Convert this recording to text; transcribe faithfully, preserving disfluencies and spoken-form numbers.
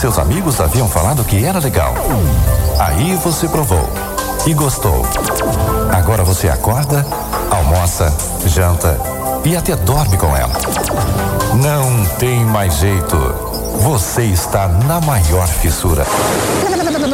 Seus amigos haviam falado que era legal. Aí você provou e gostou. Agora você acorda, almoça, janta e até dorme com ela. Não tem mais jeito. Você está na maior fissura.